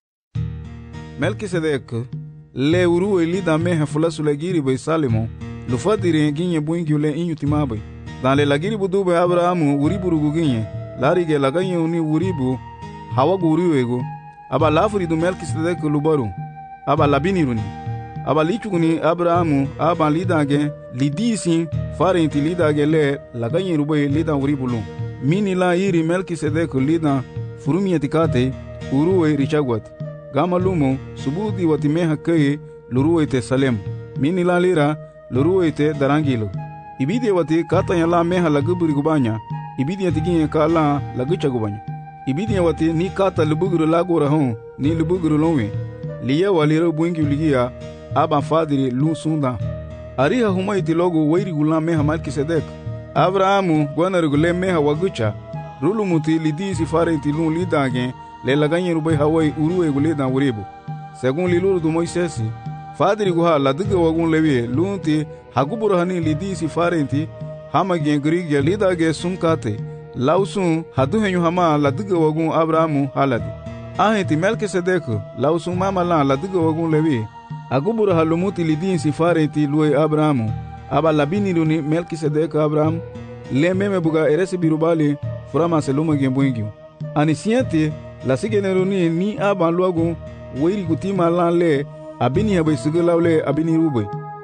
Melquisedec le uru elida meha fulasu legiri be Salemo lufadiri ginye buingio le inyu timabe dan le lagiri budube Abrahamu uriburugu ginye larige laganye uni uribu hawagu uriwego aba lafuri du Melquisedec lubaru aba labiniruni aba lichuguni Abrahamu aba lidage lidisi farenti lidage le laganye rubai lida uribulu mini la iri Melquisedec lida furumiyeti kate uruwe richagwat gama lumo subudi watimeha keye luruwe te Salem mini la lira luruwe te darangilo ibide wati katanya la meha laguburi gubanya ibidia tiginye kala lagucha gubanya ibidia wati ni kata lubuguru lagora hon ni lubuguru lonwe liya waliro buingi uligia aba fadiri lu sunda ariha humaiti logo wairi gula meha Melquisedec Abrahamu gwanarugule meha wagucha rulu muti lidisi farenti lu lidage le laganye rubai hawai uruwe gule dan uribu segun liluru du Moisesi fadiri guha ladiga wagun lewie lunti haguburu hani lidisi farenti hama gen grigia lidage sunkate lausun haduhenyu hama ladiga wagun Abrahamu haladi ahenti Melquisedec lausun mama la ladiga wagun lewie aguburu halumuti lidisi farenti luwe Abrahamu aba labini luni Melquisedec Abraham le meme buga eresi birubali furama seluma gen buingio ani siente la sigeneruni ni aba luagun wairi gutima lan le abini habe sigulawle abini rube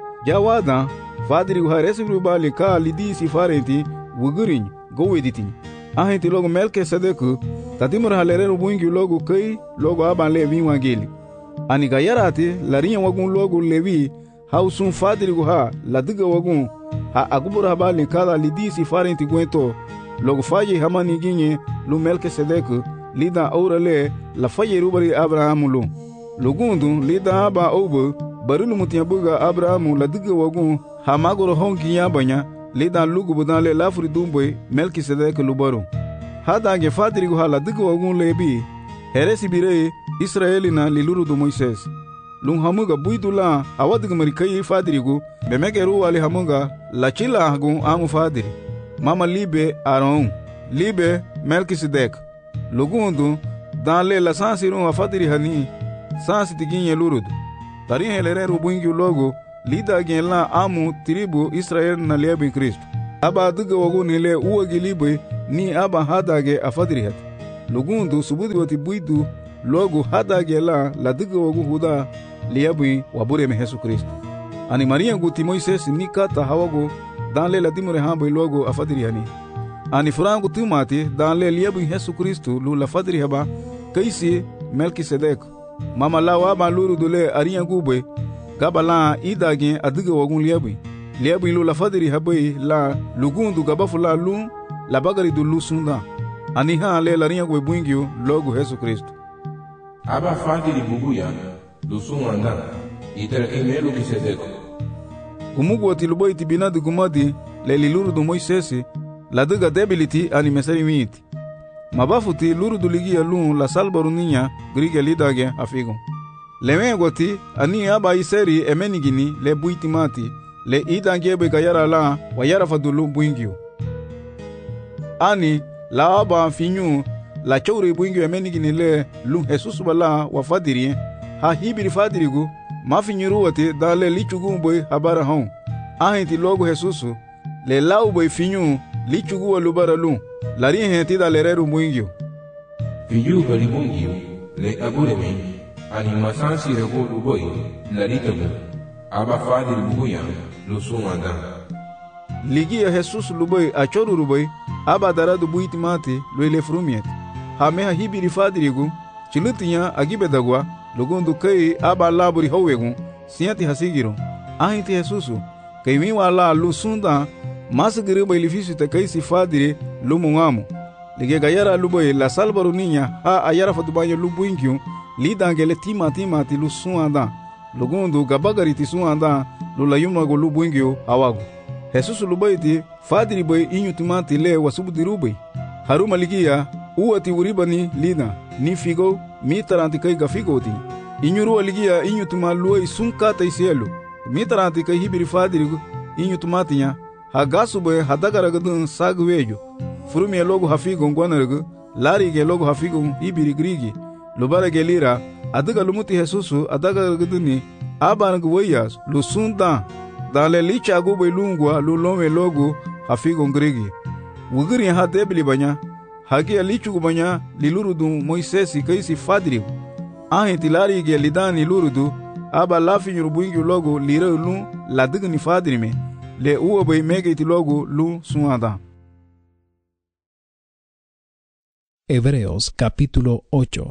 jawada fadiri guha eresi birubali ka lidisi farenti wugurin goweditin ahenti logo Melquisedec tatimur halere buingio logo kai logo aba le winwangeli ani gayarati larinya wagun logo lewi hausun fadiri guha ladiga wagun ha agubura habali kala lidisi farenti gwento logo faye hamani ginye lu Melquisedec lida aurale la faye rubari Abrahamu lu lugundu lida aba obo barulu mutiabuga Abrahamu ladiga wagun ha magoro honki yabanya lida lugu budale lafuri dumboy Melquisedec lubaru hadange fadiri guha ladiga wagun lebi heresi bire Israelina liluru du Moises lung hamuga buidula awadiga marikai fadirigu bemegeru wali hamuga la chila hagun amu fadiri mama libe Aaron libe Melquisedec lugundu dans le la sansiru afadiri hani sansi tiginye lurudu. Tarin helereru buingi logo lida gen la amu tribu Israel na liabin Kristo. Aba duga wagu nile uwa gilibe ni aba hadage afadrihat. Lugundu subudi wati buidu logo hadage la la duga wagu huda liabin wabure me Yesu Kristo. Ani Maria guti Moises ni kata hawago danle la dimure hambo logo afadrihani. Ani furangu timati danle liabin Yesu Kristo lu la fadrihaba kaisi Melkisedek. Mama la waba luru dule ariya gube gabala idage aduga wagun liabin. Liabin lu la fadri habai la lugundu gabafu la lu la bagari du lu sunda. Ani ha le la riya gwe buingio logo Yesu Kristo. Aba fadri bubuya lu sunda itara kemelu kisedeko. Kumugu ati lubo iti binadi gumadi le li luru du Moisesi la duga debility ani mesari miti. Mabafuti luru du ligia lu la salbaru ninya grige lidage afigo. Leme goti ani aba iseri emenigini le buiti mati le idangebe gayara la wayara fadulu buingio. Ani la aba finyu la chowri buingio emenigini le lu Jesus bala wa fadiri ha hibiri fadirigu mafinyuru wati dale lichugu boy habara hon. Ahinti logo Jesus le lau boy finyu lichugu wa lubara lu lari henti da lereru buingio. Finyu bali buingio le aburemi ani masansi rego luboy lari tabu aba fadiri bubuya lu sumanda. Ligia Jesus luboy achoru luboy aba daradu buiti mati lu ile frumiet. Hameha hibiri fadirigu chilutinya agibedagwa lugundu kai aba laburi howegu siati hasigiro. Ahinti Jesusu kai miwa la lu sunda masagiri boy lifisu te kai si fadiri lu mungamu. Ligia gayara luboy la salbaru ninya ha ayara fadubanyo lu buingyo lidangele tima tima ti lu suanda. Lugundu gabagari ti suanda lu la yumago lu buingyo awagu. Jesusu luboy ti fadiri boy inyu timati le wasubudiru boy. Haruma ligia uati uribani lina ni figo mitaranti kai gafigo ti. Inyuru ligia inyu timaluoi sunkata isielu. Mitaranti kai hibiri fadiri inyu timatinya hagasu boy hadagaragadun sagwejo. Furumi logo hafigo ngwanargu lari ge logo hafigo hibiri grigi. Lubara gelira adaga lumuti Jesusu adagaragaduni abangu wayas lu sunda dale licha gube lungwa lu lome logo hafigo grigi. Wugiri ha debili banya hagi alichu banya lilurudu Moisesi kaisi fadri. Ahinti lari ge lidani lurudu aba lafi nyurubuingi logo lire lu ladigni fadri me le uwa bay mege ti logo lu suada. Hebreos capítulo ocho.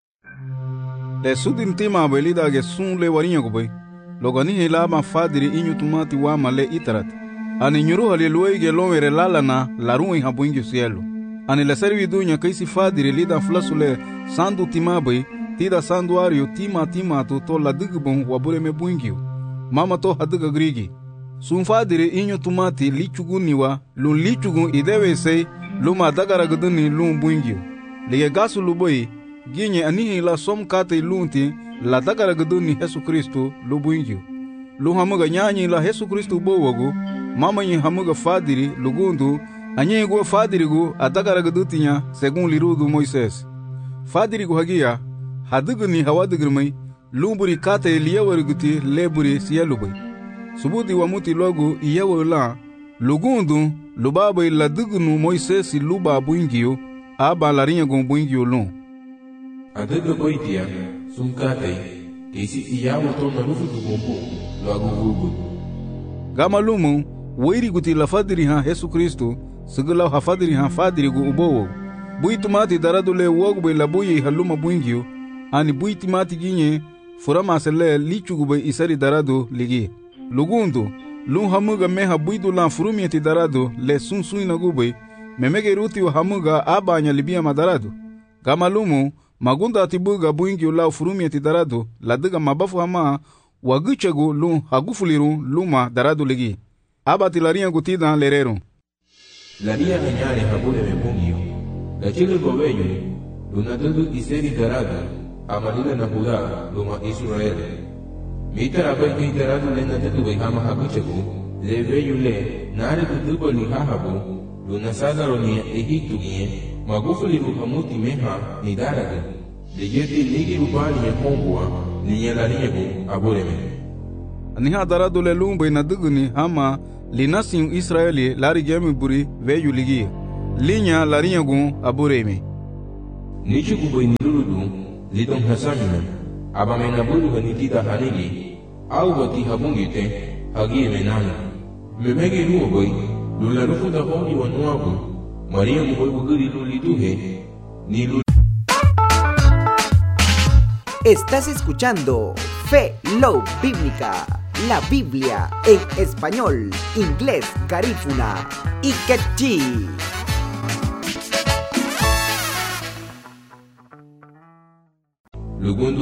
Le sudin tima belida ge sun le warinya gubay logani helama fadri inyu tumati wa male itarat. Ani nyuru haleluai ge lomere lalana larui habuingi cielo. Ani la servi dunya kaisi fadiri lida flasule sandu timabai tida sanduario tima tima to to la digbon wabure me buingio. Mama to hadiga grigi. Sun fadiri inyo tumati lichuguniwa lun lichugun idewe sei luma dagara guduni lun buingio. Lige gasu luboi ginye anihi la som kate lunti la dagara guduni Yesu Kristo lu buingio. Lu hamuga nyanyi la Yesu Kristo bowago mama nyi hamuga fadiri lugundu anyego fadirigu adagaragudutinya segun lirudu Moises. Fadirigu hagia haduguni hawadigirmai lumburi kate liyawariguti leburi siyalubai. Subudi wamuti logo iyawala lugundu lubabai ladugunu Moises luba buingio aba larinya gon buingio lun. Adaga boitia sunkate kesi iyawo to narufu tugombo lo agugugu. Gamalumu wairiguti la fadiri ha Yesu Kristo sigula hafadiri ha fadirigu ubowo. Buitumati daradule wogbe la buyi haluma buingio ani buitumati ginye furama sele lichugube isari darado ligi. Lugundu lu hamuga meha buidu la furumieti darado le sunsuina gube memege ruti wa hamuga abanya libia madarado. Gamalumu magunda atibuga buingio la furumieti darado la diga mabafu hama waguchegu lu hagufuliru luma darado ligi. Abati laria gutida lerero. Laria menyare habule mebungio. La chile gobeyo lunadudu iseri darado amalila na Buda luma Israel. Mita abai ki darado lena tetu behama haguchegu le veyo le nare tutubo ni hahabu luna sadaro ni Egiptu gie magufuli ruhamuti meha ni darado. de yete nigi bubani ya kongwa ni ya la riego aboreme. Ni hadara dole lumbe na duguni hama li nasin Israeli lari gemi buri veyu ligi. Linya la riego aboreme. Ni chukubo ni luludu li don hasamina. Abame na buru ni tita hanigi. Au wati habungite hagi menana. Memege luo boy lula rufu da honi wa nuabu. Maria mu boy buguri luli duhe ni luli. Estás escuchando Fe Love Bíblica, la Biblia en español, inglés, garífuna y quechí. Lugundu